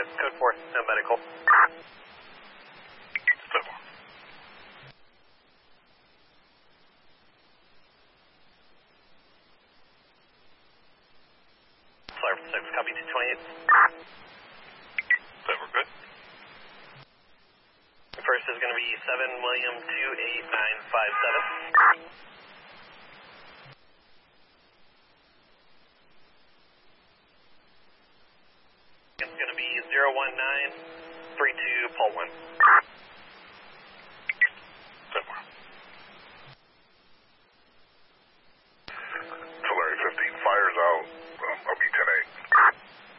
code 4, no medical. Code 4. Flyer 6, copy 228. Code 4, good. First is going to be 7 William 289.